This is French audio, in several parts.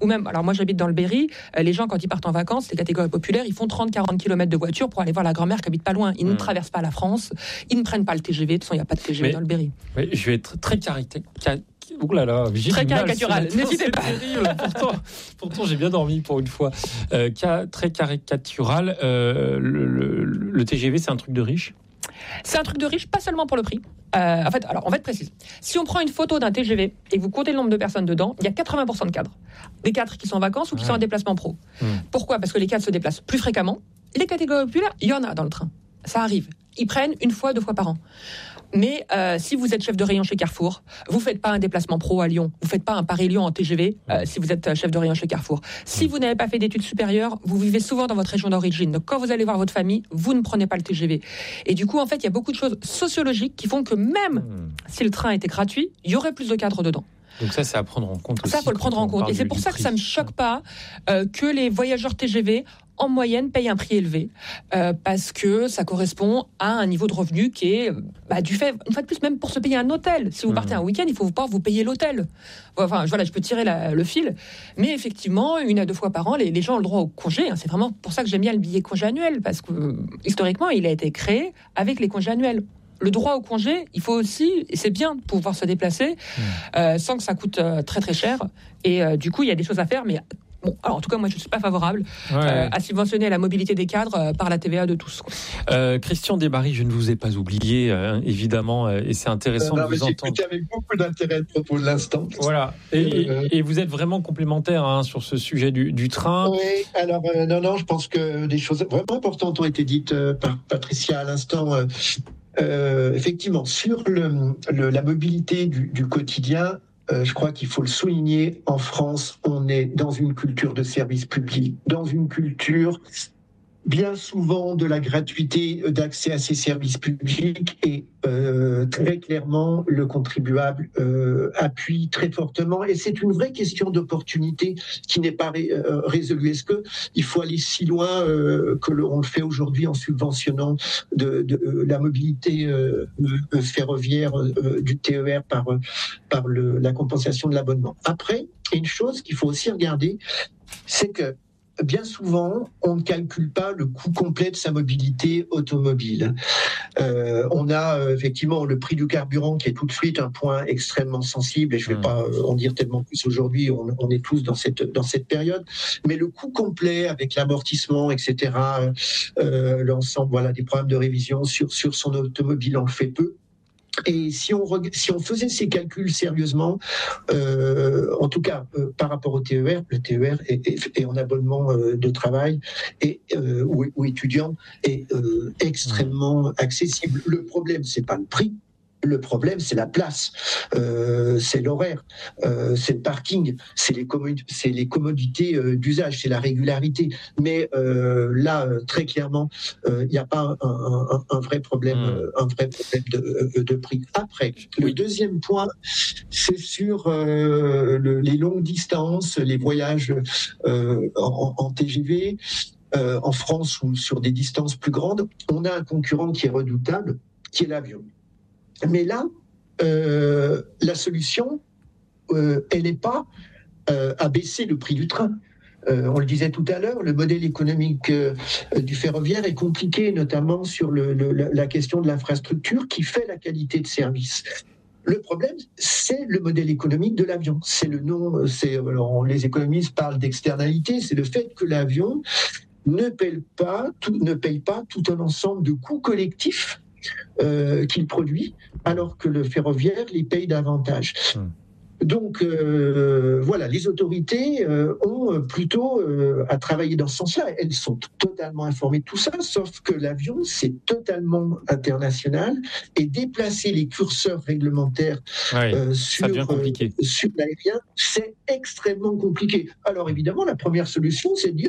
ou même, alors moi j'habite dans le Berry, les gens quand ils partent en vacances, les catégories populaires, ils font 30-40 km de voiture pour aller voir la grand-mère qui habite pas loin. Ils ne traversent pas la France, ils ne prennent pas le TGV, de toute façon il n'y a pas de TGV dans le Berry. Mais je vais être très caricatural. Très caricatural, n'hésitez pas. Pourtant, j'ai bien dormi pour une fois. Très caricatural. Le TGV, c'est un truc de riche. C'est un truc de riche, pas seulement pour le prix. En fait, on va être précis. Si on prend une photo d'un TGV et que vous comptez le nombre de personnes dedans, il y a 80% de cadres. Des cadres qui sont en vacances ou qui sont en déplacement pro. Pourquoi ? Parce que les cadres se déplacent plus fréquemment. Les catégories populaires, il y en a dans le train. Ça arrive. Ils prennent 1 fois, 2 fois par an. Mais si vous êtes chef de rayon chez Carrefour, vous faites pas un déplacement pro à Lyon, vous faites pas un Paris-Lyon en TGV si vous êtes chef de rayon chez Carrefour. Si vous n'avez pas fait d'études supérieures, vous vivez souvent dans votre région d'origine. Donc quand vous allez voir votre famille, vous ne prenez pas le TGV. Et du coup, en fait, il y a beaucoup de choses sociologiques qui font que même si le train était gratuit, il y aurait plus de cadres dedans. Donc ça, c'est à prendre en compte aussi. Ça, il faut le prendre en compte. Et c'est pour ça que ça ne me choque pas que les voyageurs TGV, en moyenne, payent un prix élevé. Parce que ça correspond à un niveau de revenu qui est, du fait, une fois de plus, même pour se payer un hôtel. Si vous partez un week-end, il faut pouvoir vous payer l'hôtel. Enfin, voilà, je peux tirer le fil. Mais effectivement, 1 à 2 fois par an, les gens ont le droit au congé. C'est vraiment pour ça que j'aime bien le billet congé annuel. Parce que, historiquement, il a été créé avec les congés annuels. Le droit au congé, il faut aussi, et c'est bien de pouvoir se déplacer sans que ça coûte très très cher. Et du coup, il y a des choses à faire, mais bon, alors en tout cas, moi, je ne suis pas favorable à subventionner la mobilité des cadres par la TVA de tous. Christian Desmaries, je ne vous ai pas oublié, évidemment, et c'est intéressant de vous entendre. J'ai écouté avec beaucoup d'intérêt le propos de l'instant. Voilà, et vous êtes vraiment complémentaires sur ce sujet du train. Oui, alors non, je pense que des choses vraiment importantes ont été dites par Patricia à l'instant. Effectivement, sur la mobilité du quotidien, je crois qu'il faut le souligner, en France, on est dans une culture de service public, dans une culture bien souvent de la gratuité d'accès à ces services publics et très clairement le contribuable appuie très fortement et c'est une vraie question d'opportunité qui n'est pas résolue. Est-ce que il faut aller si loin que l'on le fait aujourd'hui en subventionnant de la mobilité ferroviaire du TER par la compensation de l'abonnement? Après, une chose qu'il faut aussi regarder, c'est que bien souvent, on ne calcule pas le coût complet de sa mobilité automobile. On a effectivement le prix du carburant qui est tout de suite un point extrêmement sensible et je ne vais pas en dire tellement plus aujourd'hui, on est tous dans cette période, mais le coût complet avec l'amortissement, etc., l'ensemble des programmes de révision sur son automobile en fait peu. Et si on faisait ces calculs sérieusement, en tout cas par rapport au TER, le TER est en abonnement de travail ou étudiant est extrêmement accessible. Le problème, c'est pas le prix. Le problème, c'est la place, c'est l'horaire, c'est le parking, c'est les commodités d'usage, c'est la régularité. Mais là, très clairement, il n'y a pas un vrai problème, de prix. Après, le deuxième point, c'est sur les longues distances, les voyages en TGV. En France ou sur des distances plus grandes, on a un concurrent qui est redoutable, qui est l'avion. Mais là, la solution, elle n'est pas à baisser le prix du train. On le disait tout à l'heure, le modèle économique du ferroviaire est compliqué, notamment sur la question de l'infrastructure qui fait la qualité de service. Le problème, c'est le modèle économique de l'avion. C'est le nom, les économistes parlent d'externalité, c'est le fait que l'avion ne paye pas tout un ensemble de coûts collectifs qu'il produit, alors que le ferroviaire les paye davantage. Donc voilà, les autorités ont plutôt à travailler dans ce sens-là. Elles sont totalement informées de tout ça, sauf que l'avion, c'est totalement international et déplacer les curseurs réglementaires sur l'aérien, c'est extrêmement compliqué. Alors évidemment, la première solution, c'est de dire,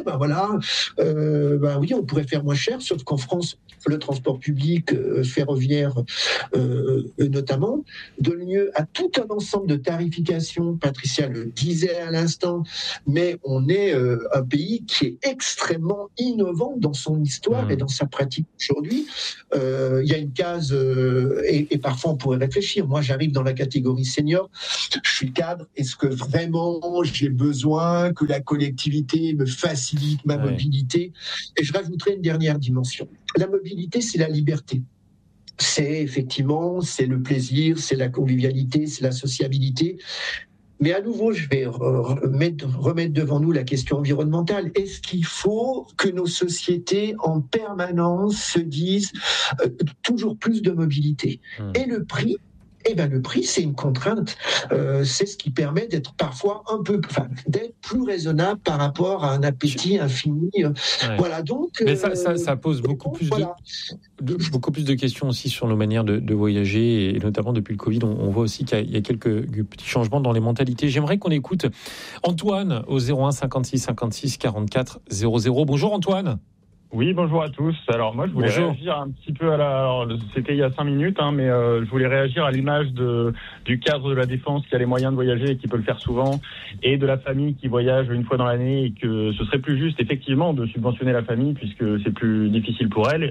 oui, on pourrait faire moins cher, sauf qu'en France, le transport public ferroviaire notamment donne lieu à tout un ensemble de tarifications simplification, Patricia le disait à l'instant, mais on est un pays qui est extrêmement innovant dans son histoire et dans sa pratique aujourd'hui. Il y a une case, et parfois on pourrait réfléchir, moi j'arrive dans la catégorie senior, je suis cadre, est-ce que vraiment j'ai besoin que la collectivité me facilite ma mobilité? Et je rajouterai une dernière dimension. La mobilité, c'est la liberté. C'est le plaisir, c'est la convivialité, c'est la sociabilité. Mais à nouveau, je vais remettre devant nous la question environnementale. Est-ce qu'il faut que nos sociétés en permanence se disent toujours plus de mobilité? Et le prix, le prix, c'est une contrainte. C'est ce qui permet d'être parfois d'être plus raisonnable par rapport à un appétit infini. Voilà, donc. Mais ça pose beaucoup plus de questions aussi sur nos manières de voyager, et notamment depuis le Covid, on voit aussi qu'il y a quelques petits changements dans les mentalités. J'aimerais qu'on écoute Antoine au 01 56 56 44 00. Bonjour Antoine. Oui, bonjour à tous. Alors moi, je voulais réagir un petit peu c'était il y a 5 minutes, mais je voulais réagir à l'image du cadre de la défense qui a les moyens de voyager et qui peut le faire souvent, et de la famille qui voyage une fois dans l'année, et que ce serait plus juste effectivement de subventionner la famille puisque c'est plus difficile pour elle.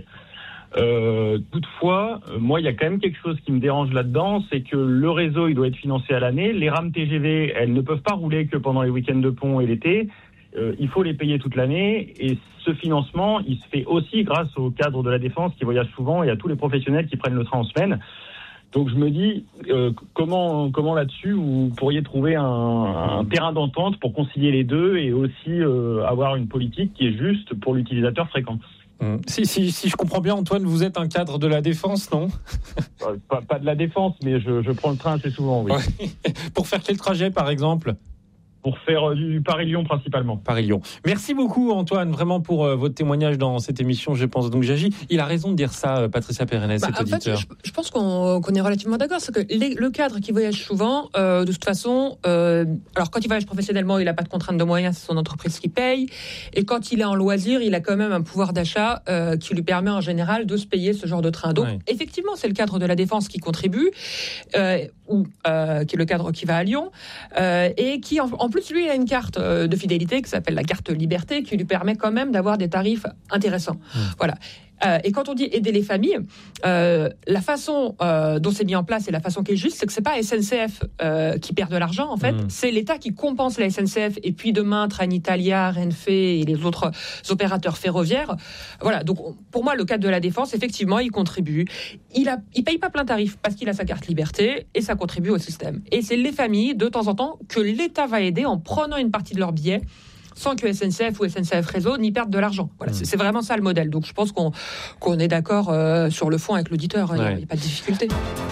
Toutefois, moi, il y a quand même quelque chose qui me dérange là-dedans, c'est que le réseau, il doit être financé à l'année. Les rames TGV, elles ne peuvent pas rouler que pendant les week-ends de pont et l'été. Il faut les payer toute l'année, et ce financement, il se fait aussi grâce au cadre de la défense qui voyage souvent et à tous les professionnels qui prennent le train en semaine. Donc je me dis, comment là-dessus vous pourriez trouver un terrain d'entente pour concilier les deux, et aussi avoir une politique qui est juste pour l'utilisateur fréquent. Si je comprends bien, Antoine, vous êtes un cadre de la défense, non? Pas de la défense, mais je prends le train assez souvent, oui. Pour faire quel trajet, par exemple? Pour faire du Paris-Lyon principalement. Paris-Lyon. Merci beaucoup Antoine, vraiment pour votre témoignage dans cette émission, je pense. Donc j'agis. Il a raison de dire ça, Patricia Pérennes, cet auditeur. En fait, je pense qu'on est relativement d'accord. C'est que le cadre qui voyage souvent, de toute façon, alors quand il voyage professionnellement, il n'a pas de contrainte de moyens, c'est son entreprise qui paye. Et quand il est en loisir, il a quand même un pouvoir d'achat qui lui permet en général de se payer ce genre de train. Donc effectivement, c'est le cadre de la défense qui contribue, qui est le cadre qui va à Lyon, et qui en plus, lui, il a une carte de fidélité qui s'appelle la carte Liberté, qui lui permet quand même d'avoir des tarifs intéressants. Voilà. Et quand on dit aider les familles, la façon dont c'est mis en place et la façon qui est juste, c'est que c'est pas SNCF qui perd de l'argent, en fait, c'est l'État qui compense la SNCF, et puis demain Trenitalia, Renfe et les autres opérateurs ferroviaires. Voilà, donc pour moi, le cadre de la défense, effectivement, il contribue. Il paye pas plein tarif parce qu'il a sa carte Liberté, et ça contribue au système. Et c'est les familles, de temps en temps, que l'État va aider en prenant une partie de leur billet, sans que SNCF ou SNCF Réseau n'y perdent de l'argent. Voilà, c'est vraiment ça le modèle. Donc je pense qu'on est d'accord sur le fond avec l'auditeur. Il n'y a pas de difficulté.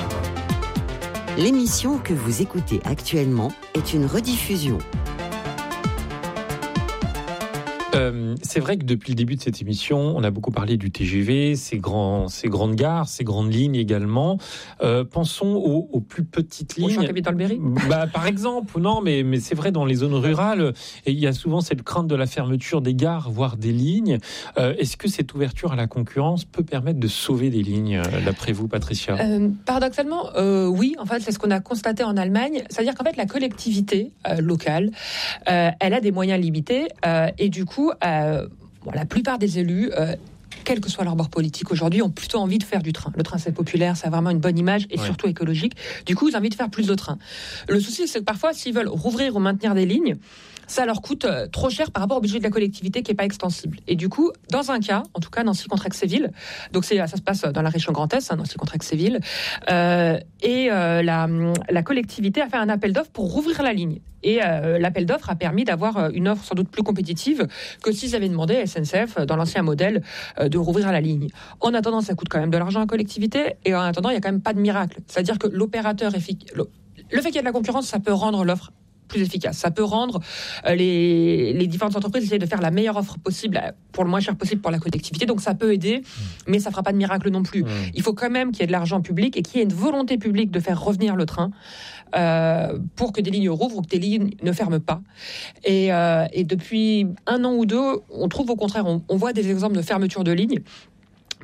L'émission que vous écoutez actuellement est une rediffusion. C'est vrai que depuis le début de cette émission, on a beaucoup parlé du TGV, ces grandes gares, ces grandes lignes également. Pensons aux plus petites lignes. Au Champ-Capitole-Berry par exemple, non, mais c'est vrai, dans les zones rurales, et il y a souvent cette crainte de la fermeture des gares, voire des lignes. Est-ce que cette ouverture à la concurrence peut permettre de sauver des lignes, d'après vous, Patricia? Paradoxalement, oui. En fait, c'est ce qu'on a constaté en Allemagne. C'est-à-dire qu'en fait, la collectivité locale, elle a des moyens limités, et du coup, la plupart des élus, quel que soit leur bord politique aujourd'hui, ont plutôt envie de faire du train. Le train, c'est populaire, ça a vraiment une bonne image et surtout écologique. Du coup, ils ont envie de faire plus de trains. Le souci, c'est que parfois, s'ils veulent rouvrir ou maintenir des lignes, ça leur coûte trop cher par rapport au budget de la collectivité qui n'est pas extensible. Et du coup, dans un cas, en tout cas Nancy-Contrexéville, donc ça se passe dans la région Grand Est, Nancy-Contrexéville, et la collectivité a fait un appel d'offres pour rouvrir la ligne. Et l'appel d'offres a permis d'avoir une offre sans doute plus compétitive que s'ils avaient demandé à SNCF, dans l'ancien modèle, de rouvrir la ligne. En attendant, ça coûte quand même de l'argent à la collectivité, et en attendant, il n'y a quand même pas de miracle. C'est-à-dire que l'opérateur le fait qu'il y ait de la concurrence, ça peut rendre l'offre plus efficace. Ça peut rendre les différentes entreprises essayer de faire la meilleure offre possible pour le moins cher possible pour la collectivité. Donc ça peut aider, mais ça fera pas de miracle non plus. Il faut quand même qu'il y ait de l'argent public et qu'il y ait une volonté publique de faire revenir le train pour que des lignes rouvrent ou que des lignes ne ferment pas. Et depuis 1 an ou 2, on trouve au contraire, on voit des exemples de fermeture de lignes.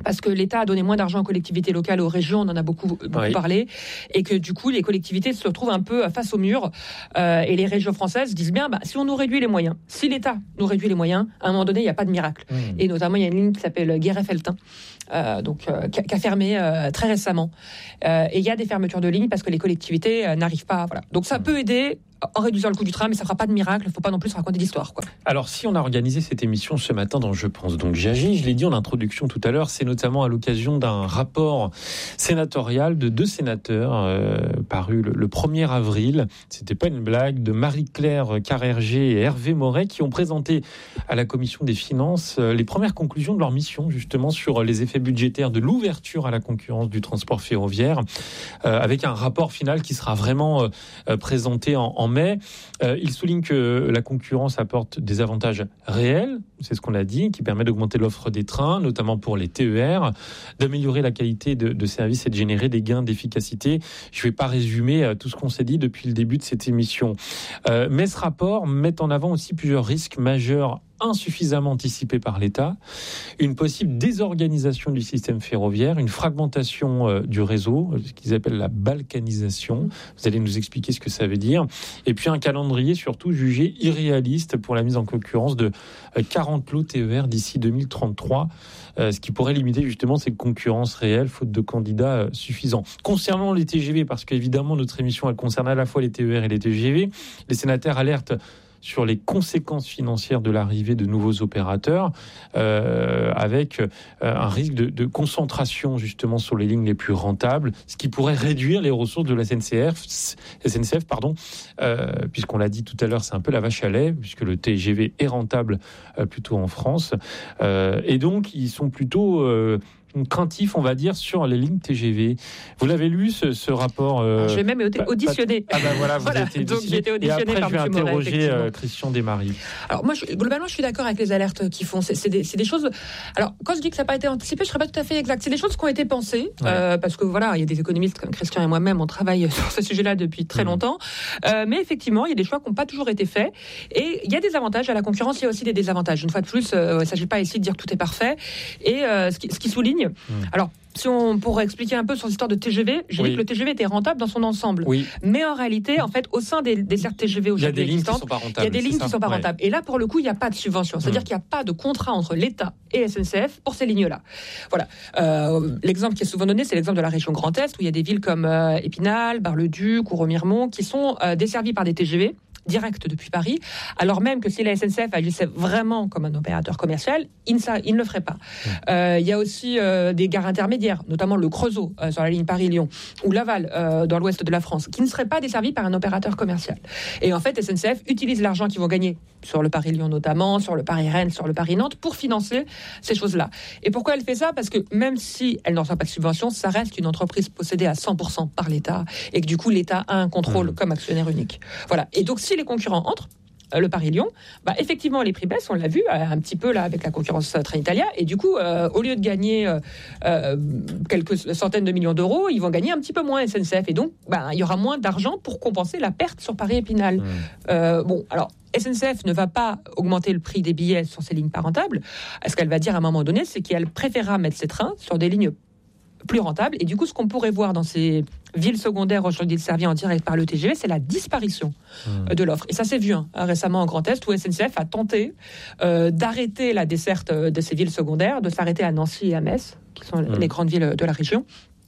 parce que l'État a donné moins d'argent aux collectivités locales et aux régions, on en a beaucoup parlé, et que du coup les collectivités se retrouvent un peu face au mur, et les régions françaises disent bien, si on nous réduit les moyens, si l'État nous réduit les moyens, à un moment donné il n'y a pas de miracle. Et notamment il y a une ligne qui s'appelle Guéret-Felletin, qui a fermé très récemment, et il y a des fermetures de lignes parce que les collectivités n'arrivent pas, voilà. Donc ça peut aider en réduisant le coût du train, mais ça ne fera pas de miracle. Il ne faut pas non plus se raconter d'histoire, quoi. Alors, si on a organisé cette émission ce matin dans Je pense donc j'agis, je l'ai dit en introduction tout à l'heure, c'est notamment à l'occasion d'un rapport sénatorial de 2 sénateurs paru le 1er avril. C'était pas une blague, de Marie-Claire Carrerger et Hervé Moret, qui ont présenté à la Commission des Finances les premières conclusions de leur mission, justement, sur les effets budgétaires de l'ouverture à la concurrence du transport ferroviaire, avec un rapport final qui sera vraiment présenté en mai. Il souligne que la concurrence apporte des avantages réels, c'est ce qu'on a dit, qui permet d'augmenter l'offre des trains, notamment pour les TER, d'améliorer la qualité de service et de générer des gains d'efficacité. Je ne vais pas résumer tout ce qu'on s'est dit depuis le début de cette émission. Mais ce rapport met en avant aussi plusieurs risques majeurs insuffisamment anticipés par l'État, une possible désorganisation du système ferroviaire, une fragmentation du réseau, ce qu'ils appellent la balkanisation. Vous allez nous expliquer ce que ça veut dire. Et puis un calendrier surtout jugé irréaliste pour la mise en concurrence de 40 lots TER d'ici 2033, ce qui pourrait limiter justement cette concurrence réelle, faute de candidats suffisants. Concernant les TGV, parce qu'évidemment notre émission elle concerne à la fois les TER et les TGV, les sénateurs alertent sur les conséquences financières de l'arrivée de nouveaux opérateurs, avec un risque de concentration justement sur les lignes les plus rentables, ce qui pourrait réduire les ressources de la SNCF, puisqu'on l'a dit tout à l'heure, c'est un peu la vache à lait, puisque le TGV est rentable plutôt en France, et donc ils sont plutôt craintif, on va dire, sur les lignes TGV. Vous l'avez lu, ce rapport Je l'ai même auditionné. Voilà, donc j'ai été auditionné par M. Moret. Je vais interroger Christian Desmaries. Alors moi, globalement, je suis d'accord avec les alertes qu'ils font. C'est des choses... Alors, quand je dis que ça n'a pas été anticipé, je ne serais pas tout à fait exact. C'est des choses qui ont été pensées, parce que voilà, il y a des économistes comme Christian et moi-même, on travaille sur ce sujet-là depuis très longtemps. Mais effectivement, il y a des choix qui n'ont pas toujours été faits. Et il y a des avantages à la concurrence, il y a aussi des désavantages. Une fois de plus, il ne s'agit pas ici de dire que tout est parfait. Et ce qui souligne... Alors, si on pourrait expliquer un peu sur l'histoire de TGV, j'ai dit que le TGV était rentable dans son ensemble. Oui. Mais en réalité, en fait, au sein des dessertes TGV aujourd'hui existantes, il y a des lignes qui ne sont pas rentables. Et là, pour le coup, il n'y a pas de subvention. C'est-à-dire qu'il n'y a pas de contrat entre l'État et SNCF pour ces lignes-là. Voilà. L'exemple qui est souvent donné, c'est l'exemple de la région Grand Est, où il y a des villes comme Épinal, Bar-le-Duc ou Remiremont qui sont desservies par des TGV direct depuis Paris, alors même que si la SNCF agissait vraiment comme un opérateur commercial, il ne le ferait pas. Il y a aussi des gares intermédiaires, notamment le Creusot sur la ligne Paris-Lyon, ou Laval dans l'ouest de la France, qui ne seraient pas desservis par un opérateur commercial. Et en fait, SNCF utilise l'argent qu'ils vont gagner sur le Paris-Lyon notamment, sur le Paris-Rennes, sur le Paris-Nantes, pour financer ces choses-là. Et pourquoi elle fait ça ? Parce que même si elle n'en reçoit pas de subvention, ça reste une entreprise possédée à 100% par l'État, et que du coup, l'État a un contrôle comme actionnaire unique. Voilà. Et donc, si les concurrents entrent, le Paris-Lyon, effectivement, les prix baissent, on l'a vu un petit peu là avec la concurrence Trenitalia, et du coup, au lieu de gagner quelques centaines de millions d'euros, ils vont gagner un petit peu moins SNCF, et donc il y aura moins d'argent pour compenser la perte sur Paris-Épinal. Alors, SNCF ne va pas augmenter le prix des billets sur ces lignes pas rentables. Ce qu'elle va dire à un moment donné, c'est qu'elle préférera mettre ses trains sur des lignes plus rentable. Et du coup, ce qu'on pourrait voir dans ces villes secondaires aujourd'hui desservies en direct par le TGV, c'est la disparition de l'offre. Et ça s'est vu récemment en Grand Est, où SNCF a tenté d'arrêter la desserte de ces villes secondaires, de s'arrêter à Nancy et à Metz, qui sont les grandes villes de la région.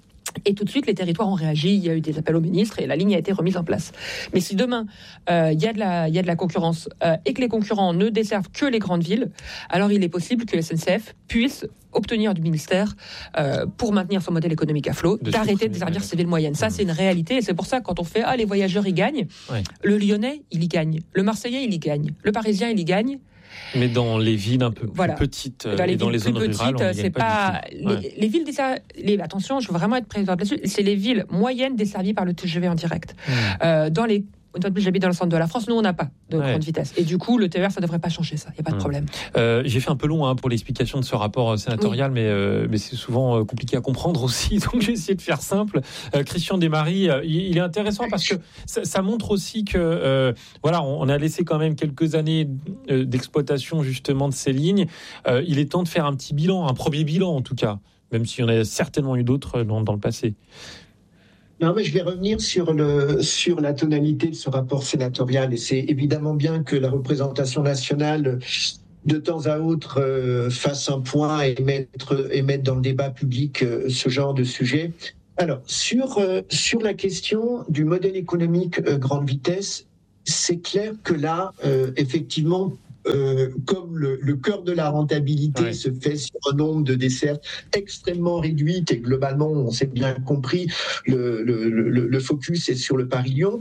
Et tout de suite, les territoires ont réagi, il y a eu des appels au ministre et la ligne a été remise en place. Mais si demain, il y a de la concurrence et que les concurrents ne desservent que les grandes villes, alors il est possible que SNCF puisse obtenir du ministère, pour maintenir son modèle économique à flot, d'arrêter de desservir ces villes moyennes. Ça, c'est une réalité. Et c'est pour ça, quand on fait « Ah, les voyageurs, ils gagnent », le Lyonnais, il y gagne. Le Marseillais, il y gagne. Le Parisien, il y gagne. Mais dans les villes un peu plus petites et dans les zones rurales, on n'y gagne pas du tout. Les villes desservies, attention, je veux vraiment être présente là-dessus, c'est les villes moyennes desservies par le TGV en direct. Dans les... J'habite dans le centre de la France, nous on n'a pas de grande vitesse. Et du coup, le TER, ça ne devrait pas changer ça, il n'y a pas de problème. J'ai fait un peu long pour l'explication de ce rapport sénatorial, mais c'est souvent compliqué à comprendre aussi, donc j'ai essayé de faire simple. Christian Desmaries, il est intéressant parce que ça montre aussi que on a laissé quand même quelques années d'exploitation justement de ces lignes. Il est temps de faire un petit bilan, un premier bilan en tout cas. même s'il y en a certainement eu d'autres dans le passé. Non, mais je vais revenir sur la tonalité de ce rapport sénatorial. Et c'est évidemment bien que la représentation nationale, de temps à autre, fasse un point et mettre dans le débat public ce genre de sujet. Alors, sur la question du modèle économique grande vitesse, c'est clair que là, effectivement, comme le cœur de la rentabilité se fait sur un nombre de dessertes extrêmement réduites et globalement, on s'est bien compris, le focus est sur le Paris-Lyon.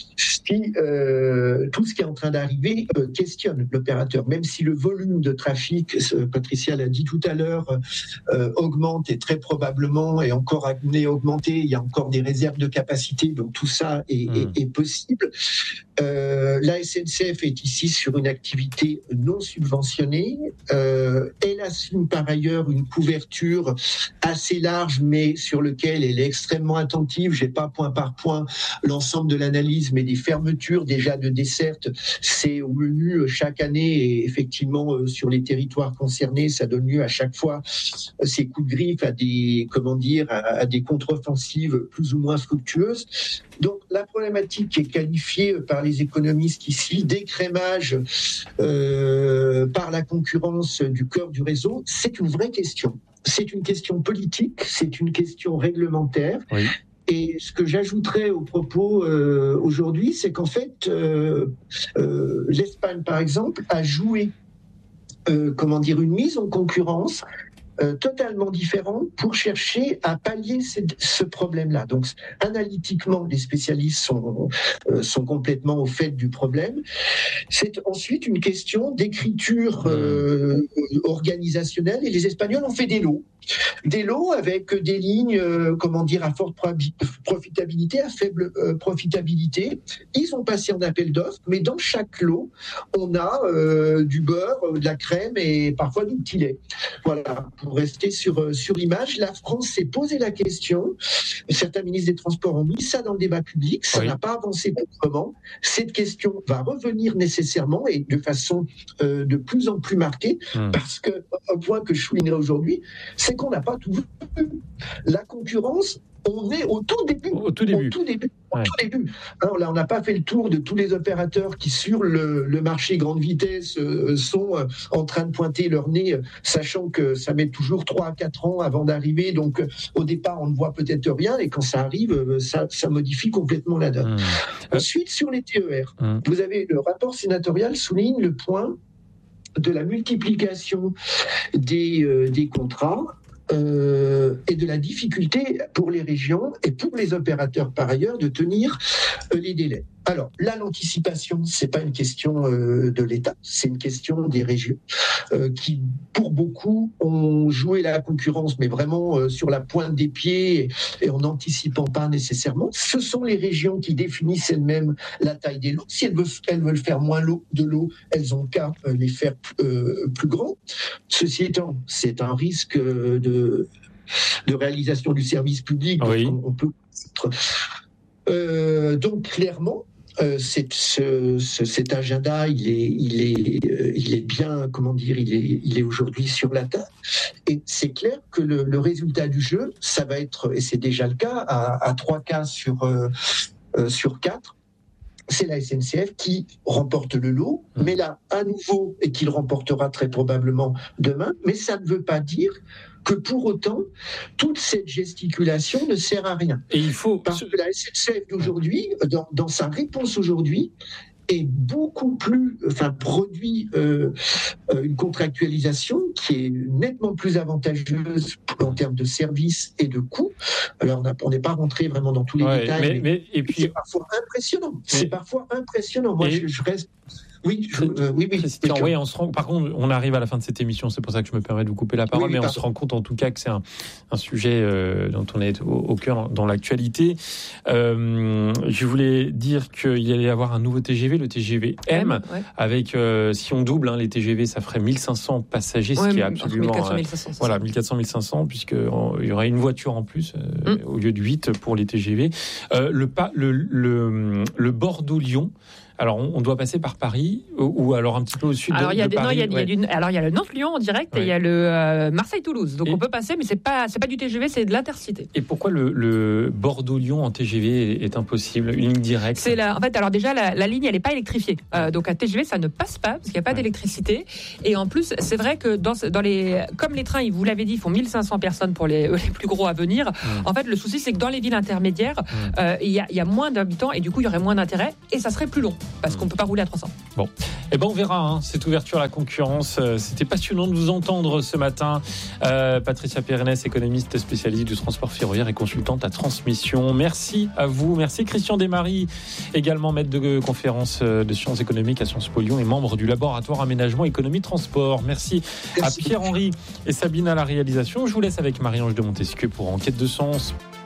Tout ce qui est en train d'arriver questionne l'opérateur, même si le volume de trafic, Patricia l'a dit tout à l'heure, augmente et très probablement est encore amené à augmenter. Il y a encore des réserves de capacité, donc tout ça est possible. La SNCF est ici sur une activité non subventionnée. Elle assume par ailleurs une couverture assez large, mais sur lequel elle est extrêmement attentive. J'ai pas point par point l'ensemble de l'analyse, mais des fermetures déjà de dessertes, c'est au menu chaque année et effectivement sur les territoires concernés, ça donne lieu à chaque fois ces coups de griffe à des contre-offensives plus ou moins fructueuses. Donc la problématique qui est qualifiée par les économistes ici d'écrémage par la concurrence du cœur du réseau, c'est une vraie question. C'est une question politique, c'est une question réglementaire. Oui. Et ce que j'ajouterais au propos aujourd'hui, c'est qu'en fait, l'Espagne, par exemple, a joué une mise en concurrence totalement différente pour chercher à pallier ce problème-là. Donc, analytiquement, les spécialistes sont complètement au fait du problème. C'est ensuite une question d'écriture organisationnelle, et les Espagnols ont fait des lots. Des lots avec des lignes, à forte profitabilité, à faible profitabilité. Ils ont passé en appel d'offres, mais dans chaque lot, on a du beurre, de la crème et parfois du petit lait. Voilà. Pour rester sur l'image, la France s'est posé la question. Certains ministres des Transports ont mis ça dans le débat public. Ça n'a pas avancé proprement. Cette question va revenir nécessairement et de façon de plus en plus marquée, parce que un point que je soulignerai aujourd'hui, c'est qu'on n'a pas tout vu. La concurrence, on est au tout début. Alors là, on n'a pas fait le tour de tous les opérateurs qui, sur le marché grande vitesse, sont en train de pointer leur nez, sachant que ça met toujours 3 à 4 ans avant d'arriver. Donc, au départ, on ne voit peut-être rien, et quand ça arrive, ça modifie complètement la donne. Ensuite, sur les TER, vous avez le rapport sénatorial souligne le point de la multiplication des contrats. Et de la difficulté pour les régions et pour les opérateurs par ailleurs de tenir les délais. Alors là, l'anticipation, c'est pas une question de l'État, c'est une question des régions qui, pour beaucoup, ont joué la concurrence, mais vraiment sur la pointe des pieds et en n'anticipant pas nécessairement. Ce sont les régions qui définissent elles-mêmes la taille des lots. Si elles veulent faire moins de lots, elles ont qu'à les faire plus grands. Ceci étant, c'est un risque de réalisation du service public. Oui. On peut donc clairement, cet agenda, il est bien, il est aujourd'hui sur la table. Et c'est clair que le résultat du jeu, ça va être, et c'est déjà le cas, à 3 cas sur 4, c'est la SNCF qui remporte le lot, mais là, à nouveau, et qu'il remportera très probablement demain, mais ça ne veut pas dire que pour autant, toute cette gesticulation ne sert à rien. Et il faut... Parce que la SNCF d'aujourd'hui, dans sa réponse aujourd'hui, est beaucoup plus, produit une contractualisation qui est nettement plus avantageuse en termes de services et de coûts. Alors, on n'est pas rentré vraiment dans tous les détails, mais et puis, c'est parfois impressionnant. Moi, je reste... Oui. On se rend, par contre, on arrive à la fin de cette émission, c'est pour ça que je me permets de vous couper la parole, mais on se rend compte en tout cas que c'est un sujet dont on est au cœur dans l'actualité. Je voulais dire qu'il y allait y avoir un nouveau TGV, le TGV M, avec, si on double les TGV, ça ferait 1500 passagers, ce qui est absolument... 1400-1500, puisqu'il y aura une voiture en plus, au lieu de 8 pour les TGV. Le Bordeaux-Lyon, Alors, on doit passer par Paris ou alors un petit peu au sud de Paris. Alors, il y a le Nantes-Lyon en direct et il y a le Marseille-Toulouse. Donc, on peut passer, mais c'est pas du TGV, c'est de l'Intercité. Et pourquoi le Bordeaux-Lyon en TGV est impossible, une ligne directe? En fait, alors déjà, la ligne, elle n'est pas électrifiée. Donc, à TGV, ça ne passe pas parce qu'il n'y a pas d'électricité. Et en plus, c'est vrai que comme les trains, vous l'avez dit, ils font 1500 personnes pour les plus gros à venir. En fait, le souci, c'est que dans les villes intermédiaires, il y a moins d'habitants et du coup, il y aurait moins d'intérêt et ça serait plus long parce qu'on ne peut pas rouler à 300. Bon, on verra cette ouverture à la concurrence. C'était passionnant de vous entendre ce matin. Patricia Pérennes, économiste spécialiste du transport ferroviaire et consultante à Transmission. Merci à vous. Merci Christian Desmaries, également maître de conférence de sciences économiques à Sciences Po Lyon et membre du laboratoire aménagement économie transport. Merci à Pierre-Henri et Sabine à la réalisation. Je vous laisse avec Marie-Ange de Montesquieu pour Enquête de Sens.